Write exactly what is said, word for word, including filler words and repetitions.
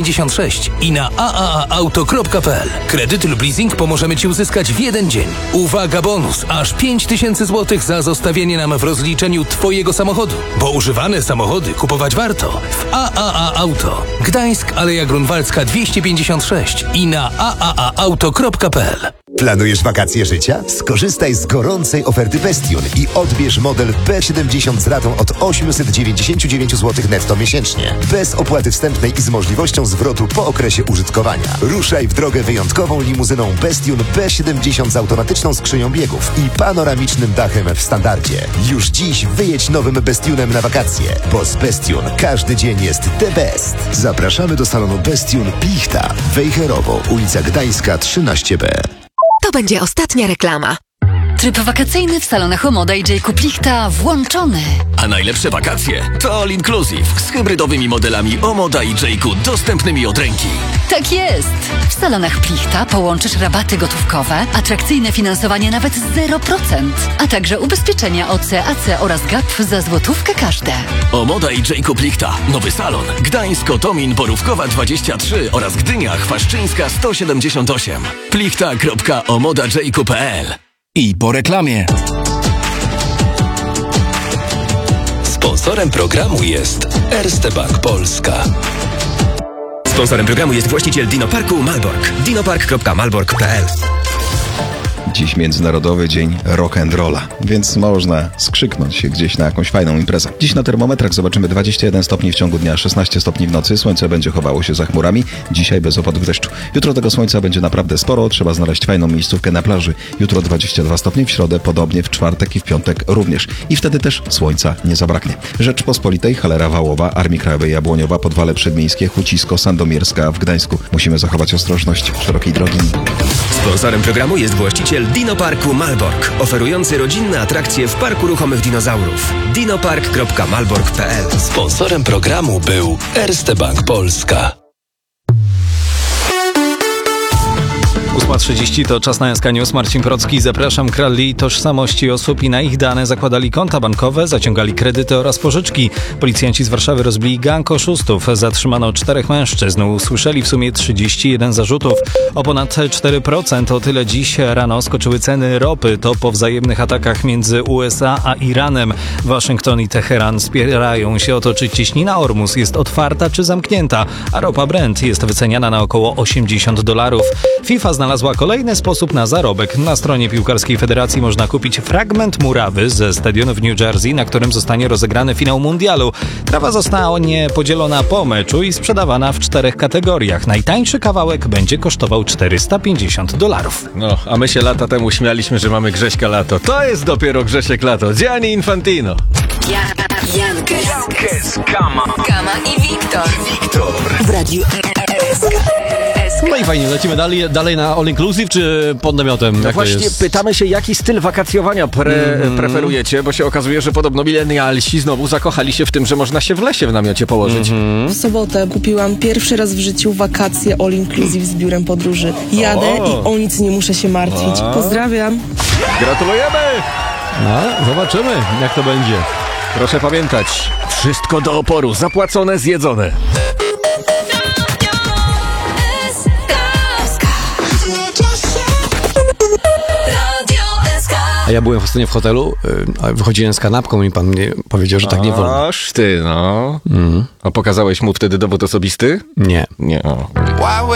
pięćdziesiąt sześć i na a a a auto kropka p l. Kredyty lub leasing pomożemy Ci uzyskać w jeden dzień. Uwaga, bonus! Aż pięć tysięcy złotych za zostawienie nam w rozliczeniu Twojego samochodu. Bo używane samochody kupować warto w a a a Auto. Gdańsk, Aleja Grunwaldzka dwieście pięćdziesiąt sześć i na a a a auto kropka p l. Planujesz wakacje życia? Skorzystaj z gorącej oferty Bestion i odbierz model P siedemdziesiąt z ratą od osiemset dziewięćdziesiąt dziewięć złotych netto miesięcznie. Bez opłaty wstępnej i z możliwością zwrotu po okresie użytkowania. Ruszaj w drogę wyjątkową limuzyną Bestion P siedemdziesiąt z automatyczną skrzynią biegów i panoramicznym dachem w standardzie. Już dziś wyjedź nowym Bestionem na wakacje, bo z Bestion każdy dzień jest the best. Zapraszamy do salonu Bestion Plichta, Wejherowo, ulica Gdańska trzynaście B. To będzie ostatnia reklama. Tryb wakacyjny w salonach Omoda i Jacob Lichta włączony. A najlepsze wakacje to All Inclusive z hybrydowymi modelami Omoda i Jacob dostępnymi od ręki. Tak jest! W salonach Plichta połączysz rabaty gotówkowe, atrakcyjne finansowanie nawet zero procent, a także ubezpieczenia O C, A C oraz G A P za złotówkę każde. Omoda i Jacob Lichta. Nowy salon. Gdańsk, Otomin, Borówkowa dwadzieścia trzy oraz Gdynia, Chwaszczyńska sto siedemdziesiąt osiem. plichta kropka omoda jacob kropka p l. I po reklamie. Sponsorem programu jest Erste Bank Polska. Sponsorem programu jest właściciel Dinoparku Malbork. dinopark kropka malbork kropka p l. Dziś Międzynarodowy Dzień Rock'n'Rolla, więc można skrzyknąć się gdzieś na jakąś fajną imprezę. Dziś na termometrach zobaczymy dwadzieścia jeden stopni w ciągu dnia, szesnaście stopni w nocy. Słońce będzie chowało się za chmurami. Dzisiaj bez opadów deszczu. Jutro tego słońca będzie naprawdę sporo. Trzeba znaleźć fajną miejscówkę na plaży. Jutro dwadzieścia dwa stopnie, w środę podobnie, w czwartek i w piątek również. I wtedy też słońca nie zabraknie. Rzeczpospolitej, Halera Wałowa, Armii Krajowej Jabłoniowa, Podwale Przedmiejskie, Hucisko, Sandomierska w Gdańsku. Musimy zachować ostrożność szerokiej drogi. Sponsorem programu jest właściciel Dinoparku Malbork, oferujący rodzinne atrakcje w Parku Ruchomych Dinozaurów. dinopark kropka malbork kropka p l. Sponsorem programu był Erste Bank Polska. ósma trzydzieści to czas na S K News. Marcin Procki. Zapraszam. Kradli tożsamości osób i na ich dane zakładali konta bankowe, zaciągali kredyty oraz pożyczki. Policjanci z Warszawy rozbili gang oszustów. Zatrzymano czterech mężczyzn. Usłyszeli w sumie trzydzieści jeden zarzutów. O ponad cztery procent. O tyle dziś rano skoczyły ceny ropy. To po wzajemnych atakach między U S A a Iranem. Waszyngton i Teheran spierają się o to, czy cieśnina Ormus jest otwarta czy zamknięta, a ropa Brent jest wyceniana na około osiemdziesiąt dolarów. FIFA znalazła kolejny sposób na zarobek. Na stronie Piłkarskiej Federacji można kupić fragment murawy ze stadionu w New Jersey, na którym zostanie rozegrany finał mundialu. Trawa zostanie podzielona po meczu i sprzedawana w czterech kategoriach. Najtańszy kawałek będzie kosztował czterysta pięćdziesiąt dolarów. No, a my się lata temu śmialiśmy, że mamy Grześka Lato. To jest dopiero Grzesiek Lato. Gianni Infantino. Ja, Jankes. Jankes, Kama. Kama i Wiktor. Wiktor. W radiu S K. No i fajnie, lecimy dalej, dalej na All Inclusive czy pod namiotem? No właśnie pytamy się, jaki styl wakacjowania pre, mm. preferujecie, bo się okazuje, że podobno milenialsi znowu zakochali się w tym, że można się w lesie w namiocie położyć. Mm-hmm. W sobotę kupiłam pierwszy raz w życiu wakacje All Inclusive z biurem podróży. Jadę o. i o nic nie muszę się martwić. A. Pozdrawiam. Gratulujemy! No, zobaczymy, jak to będzie. Proszę pamiętać, wszystko do oporu, zapłacone, zjedzone. A ja byłem ostatnio w hotelu, yy, wychodziłem z kanapką i pan mnie powiedział, że tak nie wolno. Aż ty, no. Mm. A pokazałeś mu wtedy dowód osobisty? Nie. Nie, o.